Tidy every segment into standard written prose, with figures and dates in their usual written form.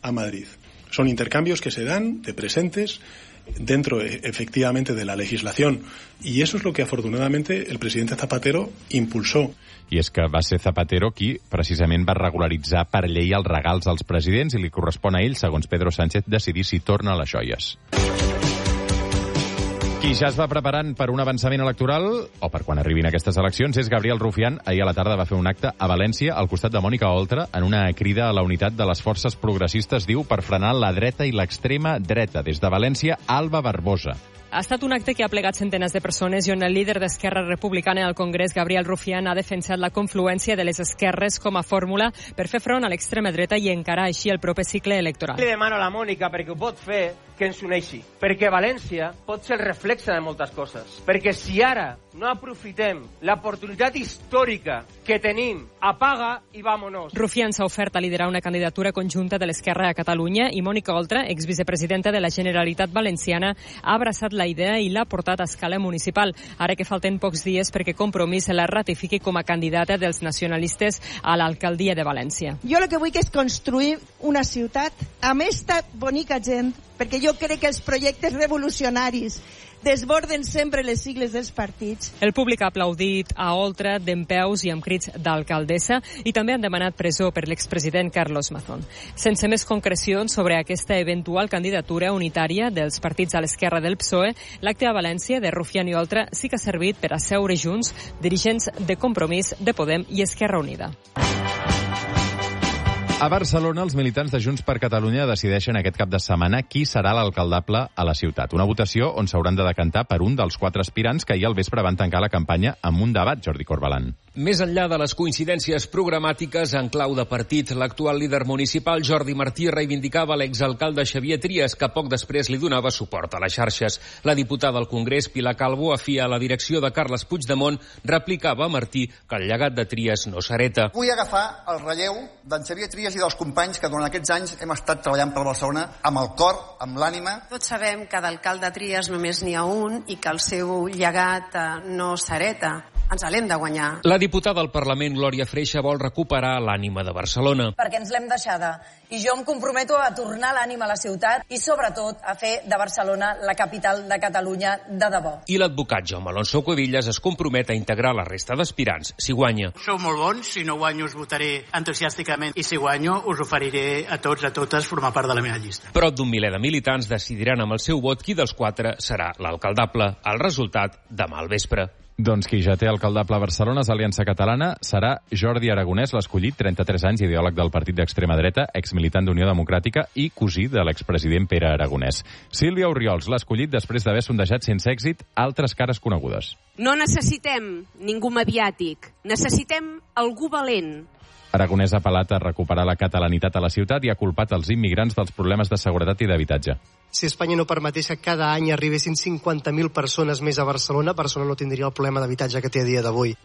a Madrid. Son intercambios que se dan de presentes dentro efectivamente de la legislación, y eso es lo que afortunadamente el presidente Zapatero impulsó. I és que va ser Zapatero qui precisament va regularitzar per llei els regals als presidents i li correspon a ell, segons Pedro Sánchez, decidir si torna les joies. Qui ja es va preparant per un avançament electoral, o per quan arribin aquestes eleccions, és Gabriel Rufián. Ahir a la tarda va fer un acte a València, al costat de Mònica Oltra, en una crida a la unitat de les forces progressistes, diu, per frenar la dreta i l'extrema dreta. Des de València, Alba Barbosa. Ha estat un acte que ha plegat centenars de persones i on el líder d'Esquerra Republicana al Congrés, Gabriel Rufián, ha defensat la confluència de les esquerres com a fórmula per fer front a l'extrema dreta i encarar així el proper cicle electoral. Li demano a la Mònica, perquè ho pot fer, que ens uneixi. Perquè València pot ser el reflexe de moltes coses. Perquè si ara no aprofitem l'oportunitat històrica que tenim, apaga i vámonos. Rufián s'ha ofert a liderar una candidatura conjunta de l'Esquerra a Catalunya i Mònica Oltra, exvicepresidenta de la Generalitat Valenciana, ha abraçat la idea i l'ha portat a escala municipal, ara que falten pocs dies perquè Compromís la ratifiqui com a candidata dels nacionalistes a l'alcaldia de València. Jo el que vull és construir una ciutat amb esta bonica gent, perquè jo crec que els projectes revolucionaris desborden sempre les sigles dels partits. El públic ha aplaudit a Oltra dempeus i amb crits d'alcaldessa i també han demanat presó per l'expresident Carlos Mazón. Sense més concrecions sobre aquesta eventual candidatura unitària dels partits a l'esquerra del PSOE, l'acte a València de Rufián i Oltra sí que ha servit per asseure junts dirigents de Compromís, de Podem i Esquerra Unida. A Barcelona, els militants de Junts per Catalunya decideixen aquest cap de setmana qui serà l'alcaldable a la ciutat. Una votació on s'hauran de decantar per un dels 4 aspirants que ahir al vespre van tancar la campanya amb un debat, Jordi Corbalan. Més enllà de les coincidències programàtiques en clau de partit, l'actual líder municipal Jordi Martí reivindicava l'exalcalde Xavier Trias, que poc després li donava suport a les xarxes. La diputada al Congrés, Pilar Calvo, afia a la direcció de Carles Puigdemont, replicava a Martí que el llegat de Trias no s'hereta. Vull agafar el relleu d'en Xavier Trias i dels companys que durant aquests anys hem estat treballant per Barcelona amb el cor, amb l'ànima. Tots sabem que d'alcalde Trias només n'hi ha un i que el seu llegat no s'hereta. Ens l'hem de guanyar. La diputada al Parlament, Glòria Freixa, vol recuperar l'ànima de Barcelona. Perquè ens l'hem deixada. I jo em comprometo a tornar l'ànima a la ciutat i, sobretot, a fer de Barcelona la capital de Catalunya de debò. I l'advocat Jaume Alonso Cuevillas es compromet a integrar la resta d'aspirants, si guanya. Sou molt bons, si no guanyo us votaré entusiàsticament i si guanyo us oferiré a tots, a totes, formar part de la meva llista. Prop d'un miler de militants decidiran amb el seu vot qui dels 4 serà l'alcaldable. El resultat, demà al vespre. Doncs qui ja té alcaldable a Barcelona és Aliança Catalana, serà Jordi Aragonès, l'escollit, 33 anys, ideòleg del partit d'extrema dreta, exmilitant d'Unió Democràtica i cosí de l'expresident Pere Aragonès. Sílvia Orriols, l'escollit després d'haver sondejat sense èxit altres cares conegudes. No necessitem ningú mediàtic, necessitem algú valent. Aragonès ha apel·lat a recuperar la catalanitat a la ciutat i ha culpat els immigrants dels problemes de seguretat i d'habitatge. Si Espanya no permetés que cada any arribessin 50.000 persones més a Barcelona no tindria el problema d'habitatge que té a dia d'avui.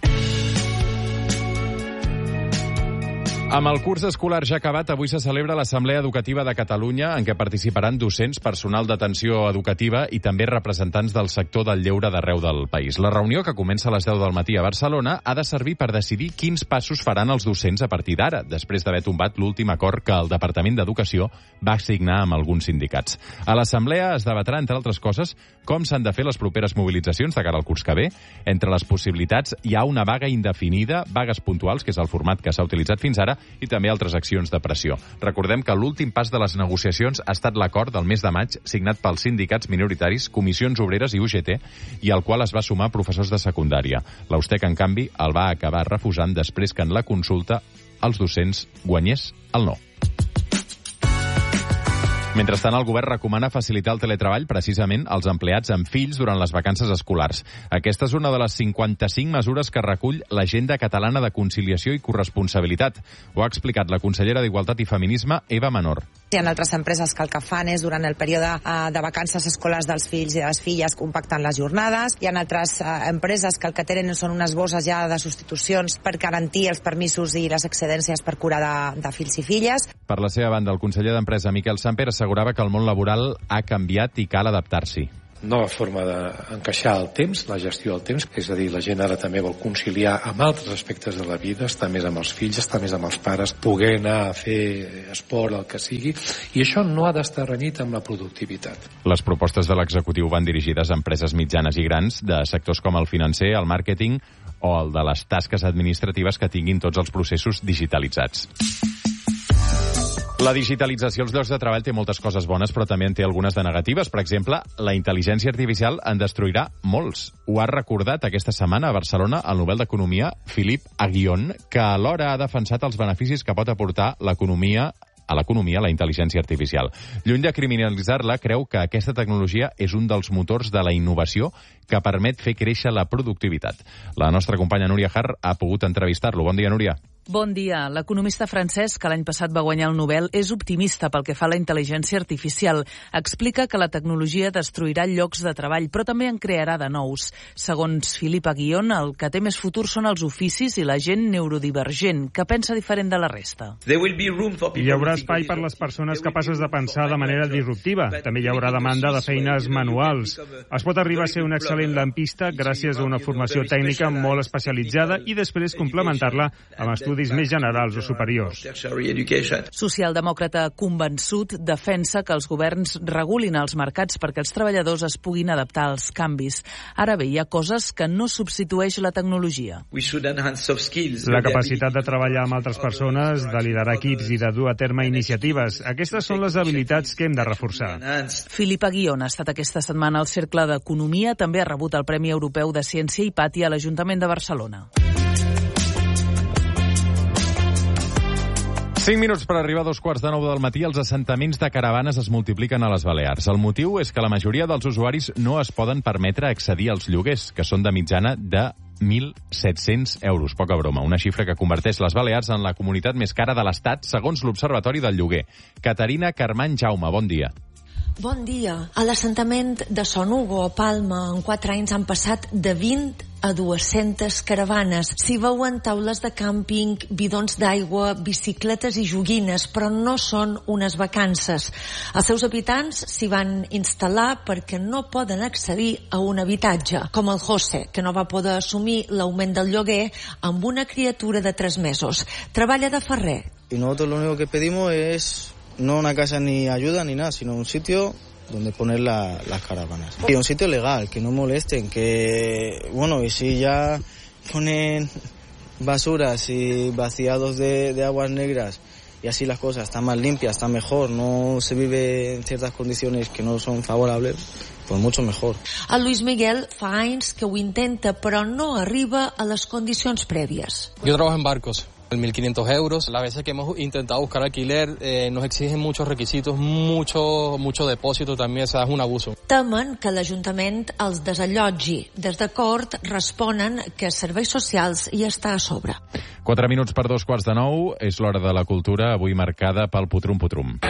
Amb el curs escolar ja acabat, avui se celebra l'Assemblea Educativa de Catalunya, en què participaran docents, personal d'atenció educativa i també representants del sector del lleure d'arreu del país. La reunió, que comença a les 10 del matí a Barcelona, ha de servir per decidir quins passos faran els docents a partir d'ara, després d'haver tombat l'últim acord que el Departament d'Educació va signar amb alguns sindicats. A l'Assemblea es debatrà, entre altres coses, com s'han de fer les properes mobilitzacions de cara al curs que ve. Entre les possibilitats hi ha una vaga indefinida, vagues puntuals, que és el format que s'ha utilitzat fins ara, i també altres accions de pressió. Recordem que l'últim pas de les negociacions ha estat l'acord del mes de maig signat pels sindicats minoritaris, Comissions Obreres i UGT, i al qual es va sumar professors de secundària. L'Austec, en canvi, el va acabar refusant després que en la consulta els docents guanyés el no. Mentrestant, el govern recomana facilitar el teletreball precisament als empleats amb fills durant les vacances escolars. Aquesta és una de les 55 mesures que recull l'Agenda Catalana de Conciliació i Corresponsabilitat. Ho ha explicat la consellera d'Igualtat i Feminisme, Eva Menor. Hi ha altres empreses que el que fan és, durant el període de vacances escolars dels fills i de les filles, compacten les jornades. Hi ha altres empreses que el que tenen són unes bosses ja de substitucions per garantir els permisos i les excedències per cura de fills i filles. Per la seva banda, el conseller d'Empresa, Miquel Samper, assegurava que el món laboral ha canviat i cal adaptar-s'hi. nova forma d'encaixar el temps, la gestió del temps, és a dir, la gent ara també vol conciliar amb altres aspectes de la vida, estar més amb els fills, estar més amb els pares, poder anar a fer esport, el que sigui, i això no ha d'estar renyit amb la productivitat. Les propostes de l'executiu van dirigides a empreses mitjanes i grans de sectors com el financer, el màrqueting o el de les tasques administratives que tinguin tots els processos digitalitzats. La digitalització als llocs de treball té moltes coses bones, però també en té algunes de negatives. Per exemple, la intel·ligència artificial en destruirà molts. Ho ha recordat aquesta setmana a Barcelona el Nobel d'Economia Philippe Aghion, que alhora ha defensat els beneficis que pot aportar a l'economia la intel·ligència artificial. Lluny de criminalitzar-la, creu que aquesta tecnologia és un dels motors de la innovació que permet fer créixer la productivitat. La nostra companya Núria Har ha pogut entrevistar-lo. Bon dia, Núria. Bon dia. L'economista francès, que l'any passat va guanyar el Nobel, és optimista pel que fa a la intel·ligència artificial. Explica que la tecnologia destruirà llocs de treball, però també en crearà de nous. Segons Philippe Aghion, el que té més futur són els oficis i la gent neurodivergent, que pensa diferent de la resta. Hi haurà espai per les persones capaces de pensar de manera disruptiva. També hi haurà demanda de feines manuals. Es pot arribar a ser un excel·lent lampista gràcies a una formació tècnica molt especialitzada i després complementar-la amb estudis més generals o superiors. Socialdemòcrata convençut defensa que els governs regulin els mercats perquè els treballadors es puguin adaptar als canvis. Ara bé, hi ha coses que no substitueix la tecnologia. La capacitat de treballar amb altres persones, de liderar equips i de dur a terme iniciatives. Aquestes són les habilitats que hem de reforçar. Philippe Aghion ha estat aquesta setmana al Cercle d'Economia, també ha rebut el Premi Europeu de Ciència i Pati a l'Ajuntament de Barcelona. 5 minuts per arribar a 2:45 del matí. Els assentaments de caravanes es multipliquen a les Balears. El motiu és que la majoria dels usuaris no es poden permetre accedir als lloguers, que són de mitjana de 1.700 euros. Poca broma. Una xifra que converteix les Balears en la comunitat més cara de l'Estat, segons l'Observatori del Lloguer. Caterina Carmany Jaume, bon dia. Bon dia. A l'assentament de Son Hugo, a Palma, en 4 anys han passat de 20 a 200 caravanes. S'hi veuen taules de càmping, bidons d'aigua, bicicletes i joguines, però no són unes vacances. Els seus habitants s'hi van instal·lar perquè no poden accedir a un habitatge, com el José, que no va poder assumir l'augment del lloguer amb una criatura de 3 mesos. Treballa de ferrer. Y nosotros lo único que pedimos es no una casa ni ayuda ni nada, sino un sitio donde poner las caravanas. Y un sitio legal, que no molesten, que, bueno, y si ya ponen basuras y vaciados de aguas negras y así las cosas están más limpias, está mejor, no se vive en ciertas condiciones que no son favorables, pues mucho mejor. El Luis Miguel fa anys que ho intenta, però no arriba a les condicions prèvies. Yo trabajo en barcos. 1.500 euros. Las veces que hemos intentado buscar alquiler nos exigen muchos requisitos, mucho depósito también, o sea, es un abuso. Temen que l'Ajuntament els desallotgi. Des de Cort responen que Serveis Socials hi està a sobre. 4 minuts per 2:45, és l'hora de la cultura, avui marcada pel Putrum-Putrum.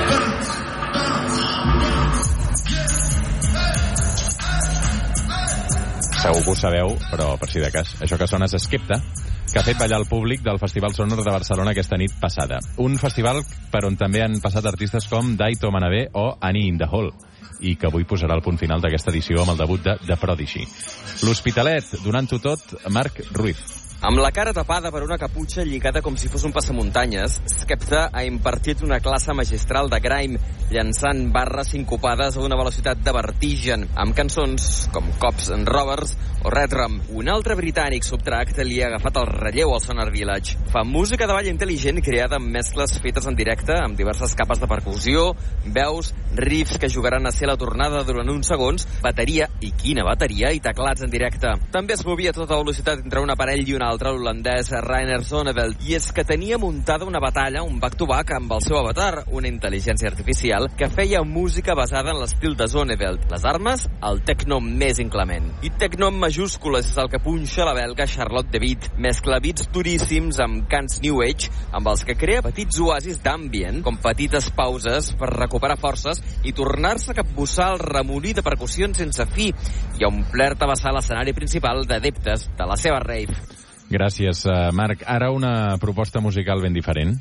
Segur que ho sabeu, però per si de cas, això que sona és Skepta, que ha fet ballar el públic del Festival Sonor de Barcelona aquesta nit passada. Un festival per on també han passat artistes com Daito Manabé o Annie in the Hall, i que avui posarà el punt final d'aquesta edició amb el debut de The Prodigy. L'Hospitalet, donant-ho tot, Marc Ruiz. Amb la cara tapada per una caputxa lligada com si fos un passamuntanyes, Skepta ha impartit una classe magistral de grime, llançant barres sincopades a una velocitat de vertigen, amb cançons com Cops and Robbers o Redrum. Un altre britànic subtracte li ha agafat el relleu al Sonar Village. Fa música de ball intel·ligent creada amb mescles fetes en directe, amb diverses capes de percussió, veus, riffs que jugaran a ser la tornada durant uns segons, bateria, i quina bateria, i teclats en directe. També es movia a tota velocitat entre un aparell i un altre, l'holandès Rainer Zonneveld, i és que tenia muntada una batalla, un back-to-back amb el seu avatar, una intel·ligència artificial que feia música basada en l'estil de Zonneveld. Les armes, el techno més inclement. I techno amb majúscules és el que punxa la belga Charlotte de Witt. Mescla beats duríssims amb cants New Age, amb els que crea petits oasis d'ambient, com petites pauses per recuperar forces i tornar-se a capbussar el remolir de percussions sense fi i a omplert a vessar l'escenari principal d'adeptes de la seva rave. Gràcies, Marc. Ara una proposta musical ben diferent.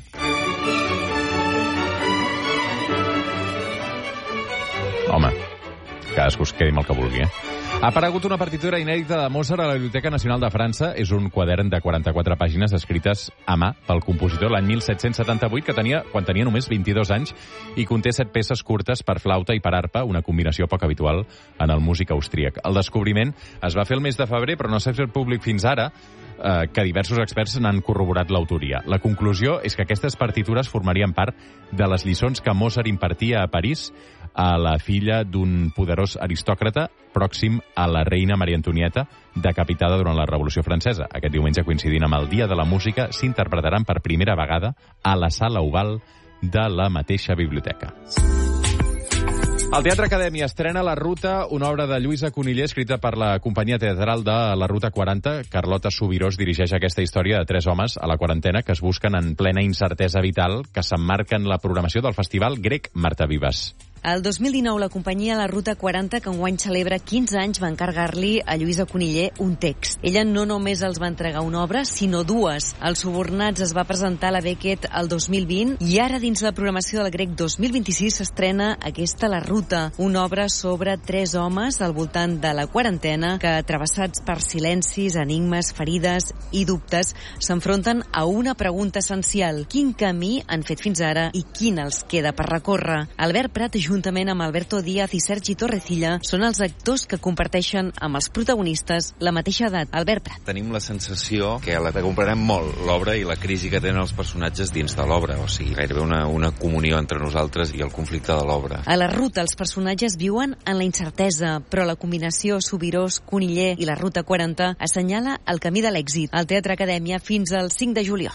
Home, cadascú es quedi amb el que vulgui, Ha aparegut una partitura inèdita de Mozart a la Biblioteca Nacional de França. És un quadern de 44 pàgines escrites a mà pel compositor l'any 1778, quan tenia només 22 anys, i conté 7 peces curtes per flauta i per arpa, una combinació poc habitual en el músic austríac. El descobriment es va fer el mes de febrer, però no s'ha fet públic fins ara, que diversos experts n'han corroborat l'autoria. La conclusió és que aquestes partitures formarien part de les lliçons que Mozart impartia a París a la filla d'un poderós aristòcrata pròxim a la reina Maria Antonieta, decapitada durant la Revolució Francesa. Aquest diumenge, coincidint amb el Dia de la Música, s'interpretaran per primera vegada a la Sala Oval de la mateixa biblioteca. El Teatre Acadèmia estrena La Ruta, una obra de Lluïsa Cunillé, escrita per la companyia teatral de La Ruta 40. Carlota Subirós dirigeix aquesta història de 3 homes a la quarantena que es busquen en plena incertesa vital, que s'emmarca en la programació del Festival Grec Marta Vives. El 2019, la companyia La Ruta 40, que enguany celebra 15 anys, va encarregar-li a Lluïsa Cunillé un text. Ella no només els va entregar una obra, sinó 2. Els Subornats es va presentar a la Beckett el 2020 i ara, dins la programació del Grec 2026, s'estrena aquesta La Ruta, una obra sobre 3 homes al voltant de la quarantena que, travessats per silencis, enigmes, ferides i dubtes, s'enfronten a una pregunta essencial. Quin camí han fet fins ara i quin els queda per recórrer? Albert Prat, juntament amb Alberto Díaz i Sergi Torrecilla, són els actors que comparteixen amb els protagonistes la mateixa edat. Albert Prat. Tenim la sensació que la comprarem molt, l'obra, i la crisi que tenen els personatges dins de l'obra. O sigui, gairebé una comunió entre nosaltres i el conflicte de l'obra. A La Ruta, els personatges viuen en la incertesa, però la combinació Subirós, Cunillé i La Ruta 40 assenyala el camí de l'èxit. Al Teatre Acadèmia fins al 5 de juliol.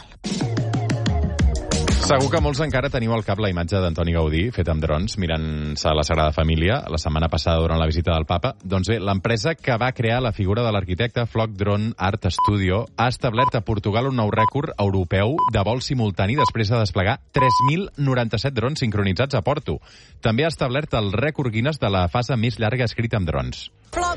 Segur que molts encara teniu al cap la imatge d'Antoni Gaudí, feta amb drons, mirant-se a la Sagrada Família, la setmana passada durant la visita del papa. Doncs bé, l'empresa que va crear la figura de l'arquitecte, Flock Drone Art Studio, ha establert a Portugal un nou rècord europeu de vol simultani després de desplegar 3.097 drons sincronitzats a Porto. També ha establert el rècord Guinness de la fase més llarga escrita amb drons.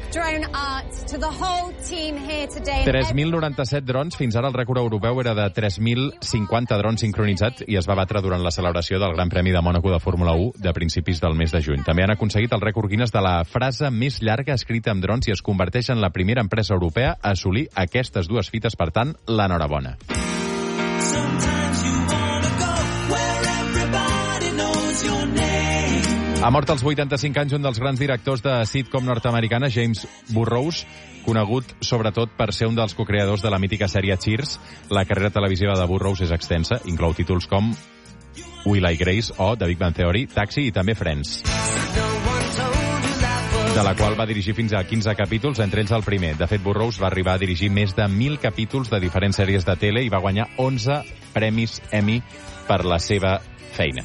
3.097 drons. Fins ara el rècord europeu era de 3.050 drons sincronitzats i es va batre durant la celebració del Gran Premi de Mònaco de Fórmula 1 de principis del mes de juny. També han aconseguit el rècord Guinness de la frase més llarga escrita amb drons i es converteix en la primera empresa europea a assolir aquestes 2 fites. Per tant, l'enhorabona. Ha mort als 85 anys un dels grans directors de sitcom nord-americana, James Burrows, conegut sobretot per ser un dels cocreadors de la mítica sèrie Cheers. La carrera televisiva de Burrows és extensa, inclou títols com Will I Grace o The Big Bang Theory, Taxi i també Friends, de la qual va dirigir fins a 15 capítols, entre ells el primer. De fet, Burrows va arribar a dirigir més de 1.000 capítols de diferents sèries de tele i va guanyar 11 premis Emmy per la seva feina.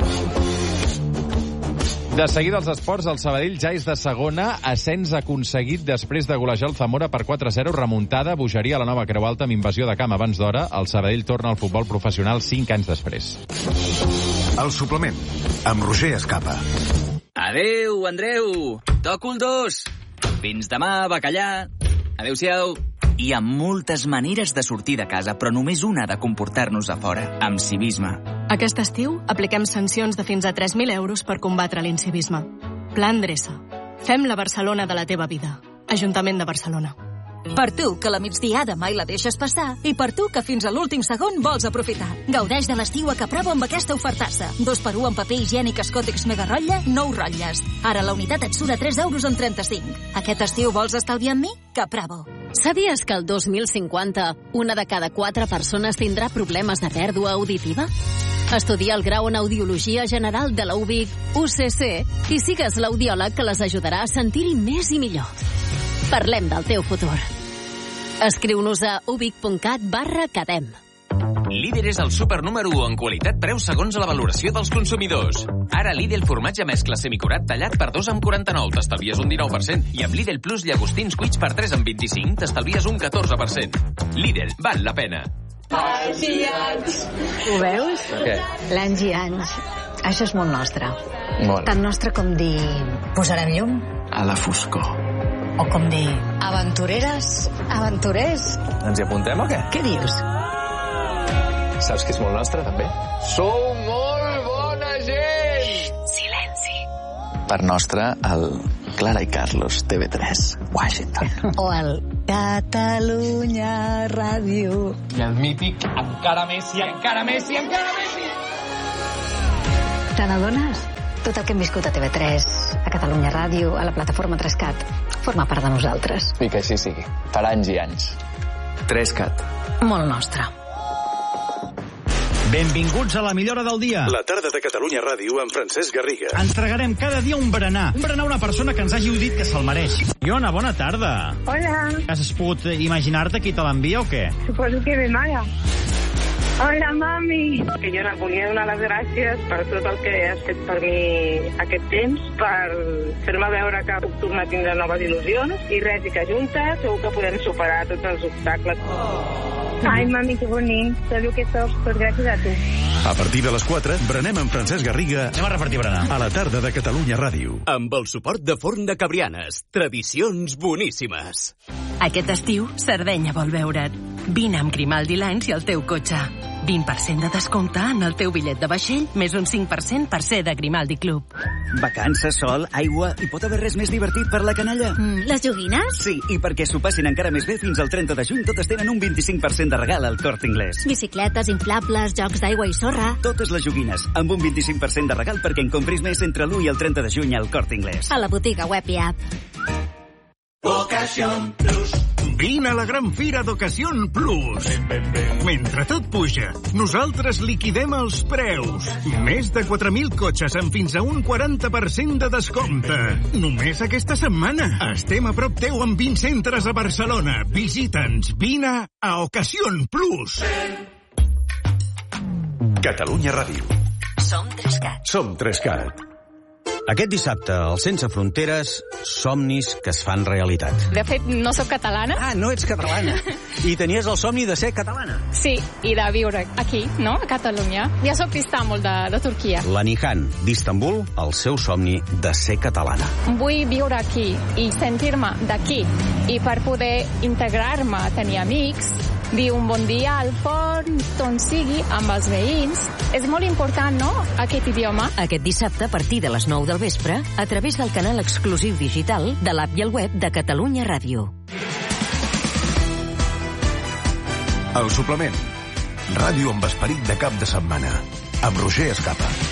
De seguida als esports, el Sabadell ja és de segona, ascens aconseguit després de golejar el Zamora per 4-0, remuntada, bogeria a la Nova Creu Alta amb invasió de camp abans d'hora. El Sabadell torna al futbol professional 5 anys després. El suplement, amb Roger Escapa. Adeu, Andreu! Toco el 2! Fins demà, bacallà! Adéu-siau! Hi ha moltes maneres de sortir de casa, però només una de comportar-nos a fora, amb civisme. Aquest estiu apliquem sancions de fins a 3.000 euros per combatre l'incivisme. Pla Endreça. Fem la Barcelona de la teva vida. Ajuntament de Barcelona. Per tu, que la migdiada mai la deixes passar, i per tu, que fins a l'últim segon vols aprofitar. Gaudeix de l'estiu a Capravo amb aquesta ofertassa. 2x1 en paper higiènic Escòtex Mega Rotlle, 9 rotlles. Ara la unitat et surt a 3,35 €. Aquest estiu vols estalviar amb mi? Capravo. Sabies que el 2050 una de cada 4 persones tindrà problemes de pèrdua auditiva? Estudia el grau en Audiologia General de la UVic, UCC, i sigues l'audiòleg que les ajudarà a sentir-hi més i millor. Parlem del teu futur. Escriu-nos a uvic.cat/cadem. Líder és el súper número 1 en qualitat preu segons la valoració dels consumidors. Ara Lidl formatge mescla semicurat tallat per 2 amb 49, t'estalvies un 19%, i amb Lidl Plus llagostins cuits per 3 amb 25, t'estalvies un 14%. Lidl, val la pena. Anys i anys. Ho veus? Què? L'anys i anys. Això és molt nostre. Molt. Tan nostre com dir... Posarem llum? A la foscor. O com dir... Aventureres? Aventurers? Ens hi apuntem o què? Què dius? Saps que és molt nostre, també? Sou molt bona gent! Silenci. Per nostre, el Clara i Carlos, TV3, Washington. O el Catalunya Ràdio. I el mític Encara Messi, encara Messi, encara Messi! Te n'adones? Tot el que hem viscut a TV3, a Catalunya Ràdio, a la plataforma 3CAT, forma part de nosaltres. I que així sigui, per anys i anys. 3CAT. Molt nostre. Benvinguts a la millora del dia. La tarda de Catalunya Ràdio amb Francesc Garriga. Ens tragarem cada dia un berenar. Un berenar a una persona que ens hagi dit que se'l mereix. Iona, bona tarda. Hola. Has pogut imaginar-te qui te l'envia o què? Suposo que ve mare. Hola, mami. Que jo et volia donar les gràcies per tot el que has fet per mi aquest temps, per fer-me veure que puc tornar a tindre noves il·lusions, i res, i que juntes segur que podem superar tots els obstacles. Ai, mami, que bonic. Tot el que sols, doncs gràcies a tu. A partir de les 4, berenem amb Francesc Garriga. Anem a repartir berenar. A la tarda de Catalunya Ràdio. Amb el suport de Forn de Cabrianes. Tradicions boníssimes. Aquest estiu, Sardenya vol veure't. Vine amb Grimaldi Lines i el teu cotxe. 20% de descompte en el teu bitllet de vaixell, més un 5% per ser de Grimaldi Club. Vacances, sol, aigua, i pot haver res més divertit per la canalla? Les joguines? Sí, i perquè s'ho passin encara més bé, fins al 30 de juny totes tenen un 25% de regal al Corte Inglés. Bicicletes, inflables, jocs d'aigua i sorra. Totes les joguines, amb un 25% de regal perquè en compris més entre l'1 i el 30 de juny al Corte Inglés. A la botiga web i app. Ocasión Plus. Vine a la gran fira d'Ocasión Plus. Mentre tot puja, nosaltres liquidem els preus. Més de 4.000 cotxes amb fins a un 40% de descompte. Només aquesta setmana. Estem a prop teu amb 20 centres a Barcelona. Visita'ns. Vine a Ocasión Plus. Catalunya Ràdio. Som 3CAT. Som 3CAT. Aquest dissabte, al Sense Fronteres, somnis que es fan realitat. De fet, no sóc catalana. Ah, no ets catalana. I tenies el somni de ser catalana. Sí, i de viure aquí, no?, a Catalunya. Jo sóc d'Istanbul, de Turquia. La Nihan, d'Istanbul, el seu somni de ser catalana. Vull viure aquí i sentir-me d'aquí. I per poder integrar-me, tenir amics, dir un bon dia al forn, on sigui, amb els veïns. És molt important, no?, aquest idioma. Aquest dissabte, a partir de les 9 del vespre, a través del canal exclusiu digital de l'app i el web de Catalunya Ràdio. El suplement. Ràdio amb esperit de cap de setmana. Amb Roger Escapa.